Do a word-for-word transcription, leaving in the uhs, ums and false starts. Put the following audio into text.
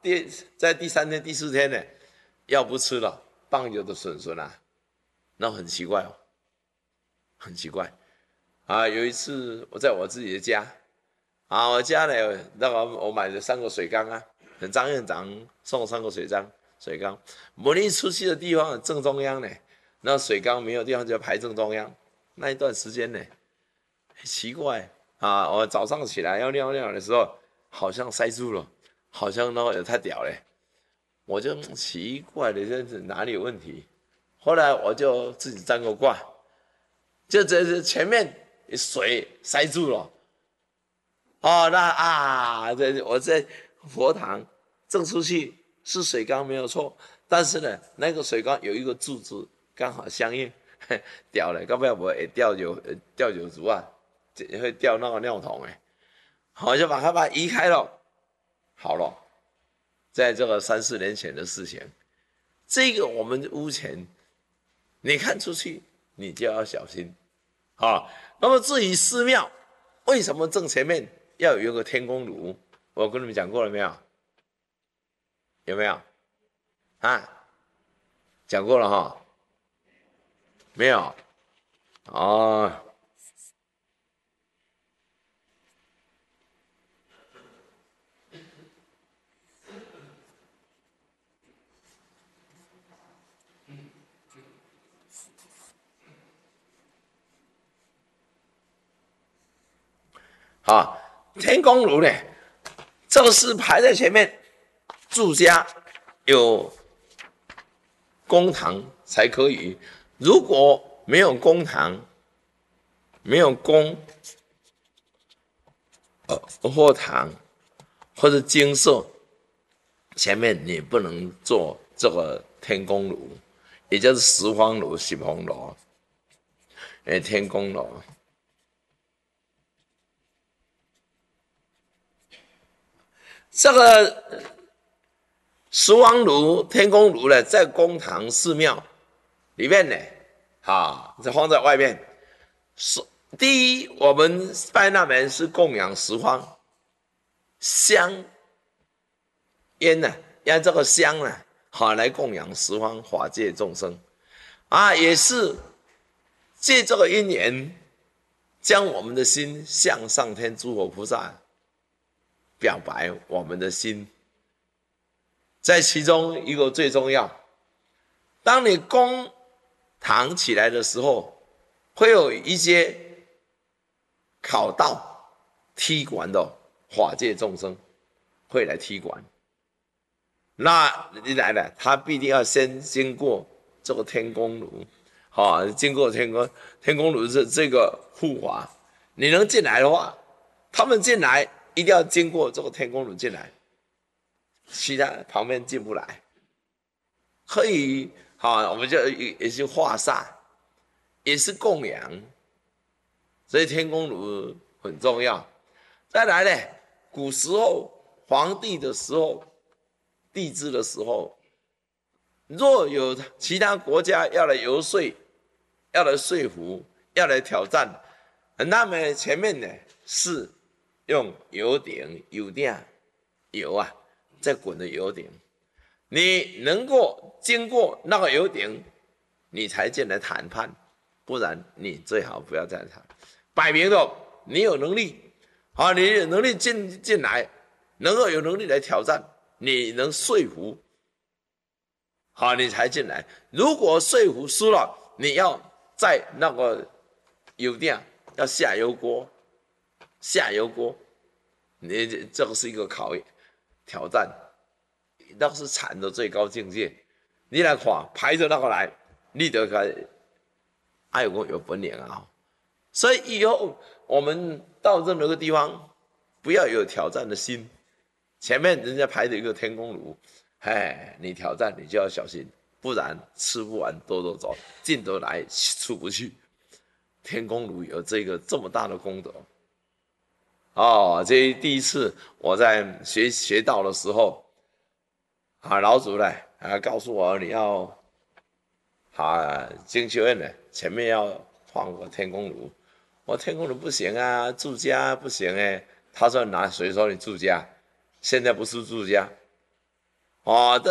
第在第三天、第四天呢，药不吃了，棒球的损损啊，那很奇怪哦，很奇怪啊。有一次我在我自己的家啊，我家呢，那个我买了三个水缸啊，张院长送三个水缸，水缸，我们一出去的地方正中央呢，那水缸没有地方就排正中央，那一段时间呢，奇怪啊，我早上起来要尿尿的时候，好像塞住了，好像那个太屌了，我就奇怪的，这是哪里有问题？后来我就自己占个卦，就这是前面水塞住了。哦，那啊，这我在佛堂正出去是水缸没有错，但是呢，那个水缸有一个柱子刚好相应，掉了，要不然我会掉有掉有足啊，会掉那个尿桶哎，我就把它把它移开了，好了，在这个三四年前的事情，这个我们屋前，你看出去你就要小心啊。那么至于寺庙，为什么正前面要有一个天公炉？我跟你们讲过了没有？有没有？啊，讲过了哈？没有？哦，啊，天公炉呢？这个是排在前面，住家有公堂才可以，如果没有公堂，没有公呃或堂或者经社，前面你不能做这个天公炉，也就是十方炉、十方炉，哎，天公炉。这个十方炉、天公炉呢，在公堂寺庙里面呢，啊，这放在外面。是第一，我们拜那门是供养十方香烟呢，用这个香呢，好来供养十方法界众生啊，也是借这个因缘，将我们的心向上天诸佛菩萨表白我们的心。在其中一个最重要，当你供堂起来的时候，会有一些考道踢馆的法界众生会来踢馆。那你来了，他必定要先经过这个天公炉，好、哦，经过天公天公炉这这个护法，你能进来的话，他们进来一定要经过这个天公炉进来，其他旁边进不来。可以，好、哦，我们就也是化煞，也是供养，所以天公炉很重要。再来呢，古时候皇帝的时候。帝制的时候，若有其他国家要来游说、要来说服、要来挑战，那么前面呢是用油鼎、油鼎、油啊，在滚的油鼎，你能够经过那个油鼎，你才进来谈判，不然你最好不要再谈。摆明的，你有能力，啊，你有能力进进来，能够有能力来挑战。你能说服，好，你才进来。如果说服输了，你要在那个油店要下油锅，下油锅，你这个是一个考验挑战，那是禅的最高境界。你来看，排着那个来，你得个爱国有本领啊！所以以后我们到任何个地方，不要有挑战的心。前面人家排的一个天公炉，哎，你挑战你就要小心，不然吃不完兜兜走，进得来出不去。天公炉有这个这么大的功德，哦，这第一次我在学学道的时候，啊，老祖呢啊告诉我你要啊经学院呢前面要放个天公炉，我天公炉不行啊，住家不行哎，他说哪谁说你住家？现在不是住家， 哦。